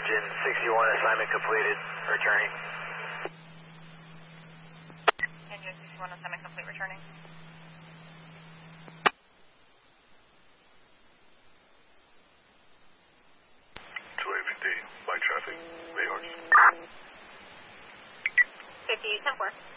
Engine 61, assignment completed. Returning. Engine 61, assignment complete. Returning. AVD, light traffic, Bayhawk. 50, 10-4.